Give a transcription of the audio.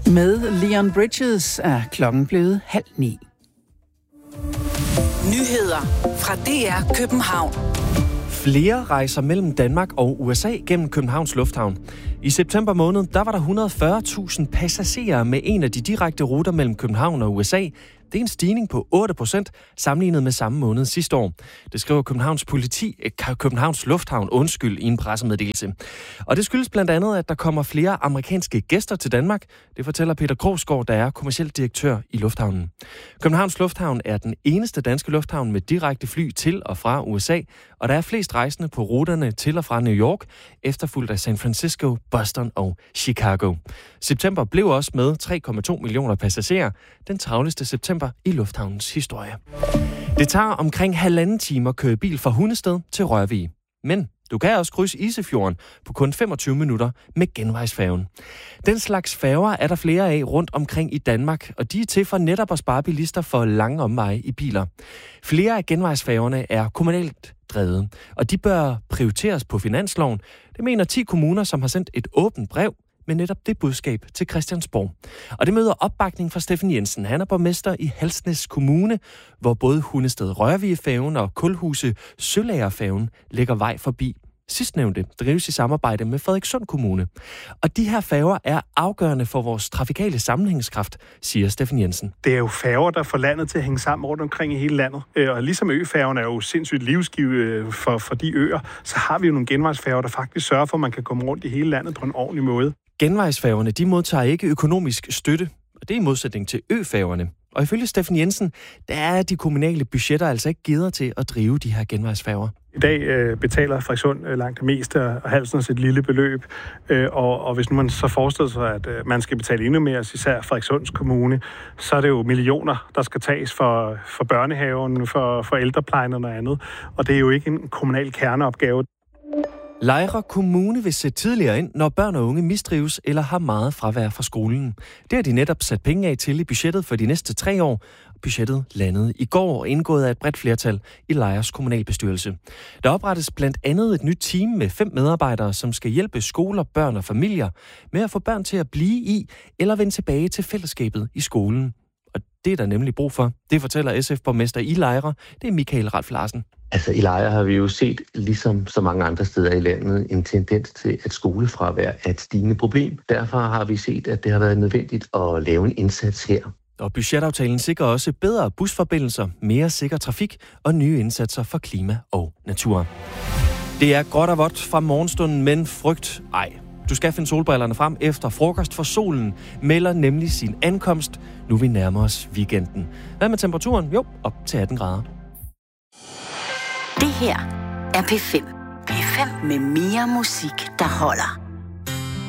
Med Leon Bridges er klokken blevet 8:30. Nyheder fra DR København. Flere rejser mellem Danmark og USA gennem Københavns Lufthavn. I september måned, der var der 140.000 passagerer med en af de direkte ruter mellem København og USA. Det er en stigning på 8% sammenlignet med samme måned sidste år. Det skriver Københavns Lufthavn i en pressemeddelelse. Og det skyldes blandt andet, at der kommer flere amerikanske gæster til Danmark. Det fortæller Peter Krogsgaard, der er kommerciel direktør i lufthavnen. Københavns Lufthavn er den eneste danske lufthavn med direkte fly til og fra USA, og der er flest rejsende på ruterne til og fra New York, efterfulgt af San Francisco, Boston og Chicago. September blev også med 3,2 millioner passagerer, den travleste september i lufthavnens historie. Det tager omkring 1,5 time at køre bil fra Hundested til Rørvig. Men du kan også krydse Isefjorden på kun 25 minutter med genvejsfærgen. Den slags færger er der flere af rundt omkring i Danmark, og de er til for netop at spare bilister for lange omveje i biler. Flere af genvejsfærgerne er kommunalt drevet, og de bør prioriteres på finansloven. Det mener 10 kommuner, som har sendt et åbent brev med netop det budskab til Christiansborg. Og det møder opbakning fra Steffen Jensen. Han er borgmester i Halsnæs Kommune, hvor både Hundested Rørvig-færgen og Kulhuse Sølagerfærgen lægger vej forbi. Sidstnævnte drives i samarbejde med Frederikssund Kommune. Og de her færger er afgørende for vores trafikale sammenhængskraft, siger Steffen Jensen. Det er jo færger, der får landet til at hænge sammen rundt omkring i hele landet. Og ligesom øfærgen er jo sindssygt livsgivet for de øer, så har vi jo nogle genvejsfærger, der faktisk sørger for, at man kan komme rundt i hele landet på en ordentlig måde. Genvejsfærgerne, de modtager ikke økonomisk støtte, og det er i modsætning til øfærgerne. Og ifølge Steffen Jensen, der er de kommunale budgetter altså ikke givet til at drive de her genvejsfærger. I dag betaler Frederikssund langt det meste, og Halsnæs et lille beløb. Og hvis nu man så forestiller sig, at man skal betale endnu mere, især Frederiksunds Kommune, så er det jo millioner, der skal tages for børnehaven, for ældreplejen og noget andet. Og det er jo ikke en kommunal kerneopgave. Lejre Kommune vil sætte tidligere ind, når børn og unge mistrives eller har meget fravær fra skolen. Det har de netop sat penge af til i budgettet for de næste 3 år. Budgettet landede i går og indgået af et bredt flertal i Lejres kommunalbestyrelse. Der oprettes blandt andet et nyt team med 5 medarbejdere, som skal hjælpe skoler, børn og familier med at få børn til at blive i eller vende tilbage til fællesskabet i skolen. Og det er der nemlig brug for. Det fortæller SF-borgmester i Lejre. Det er Michael Ralf Larsen. Altså i Lejre har vi jo set, ligesom så mange andre steder i landet, en tendens til, at skolefravær er et stigende problem. Derfor har vi set, at det har været nødvendigt at lave en indsats her. Og budgetaftalen sikrer også bedre busforbindelser, mere sikker trafik og nye indsatser for klima og natur. Det er godt og vådt fra morgenstunden, men frygt ej. Du skal finde solbrillerne frem efter frokost, for solen melder nemlig sin ankomst. Nu vi nærmer os weekenden. Hvad med temperaturen? Jo, op til 18 grader. Det her er P5. P5 med mere musik, der holder.